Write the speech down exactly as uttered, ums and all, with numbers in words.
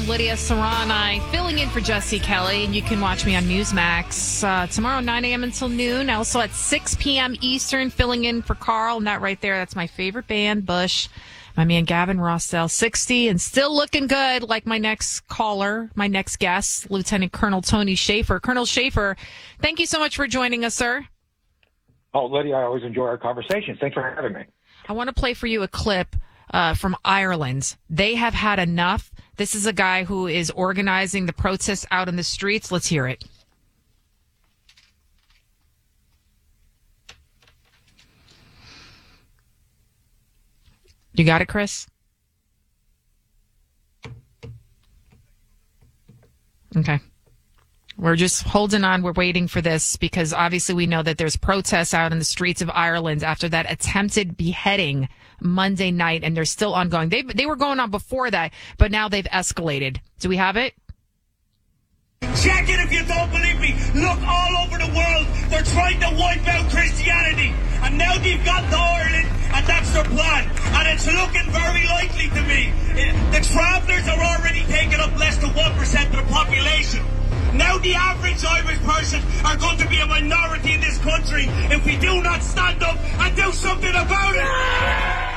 Lydia Serrani, filling in for Jesse Kelly, and you can watch me on Newsmax uh, tomorrow, nine a.m. until noon. Also at six p.m. Eastern, filling in for Carl, and that right there, that's my favorite band, Bush. My man Gavin Rossdale, sixty, and still looking good, like my next caller, my next guest, Lieutenant Colonel Tony Shaffer. Colonel Shaffer, thank you so much for joining us, sir. Oh, Lydia, I always enjoy our conversations. Thanks for having me. I want to play for you a clip uh, from Ireland. They have had enough. This is a guy who is organizing the protests out in the streets. Let's hear it. You got it, Chris? Okay. We're just holding on. We're waiting for this because obviously we know that there's protests out in the streets of Ireland after that attempted beheading Monday night, and they're still ongoing. They they were going on before that, but now they've escalated. Do we have it? Check it if you don't believe me. Look all over the world. They're trying to wipe out Christianity. And now they've got to Ireland, and that's their plan. And it's looking very likely to me. The travellers are already taking up less than one percent of the population. Now the average Irish person are going to be a minority in this country if we do not stand up and do something about it.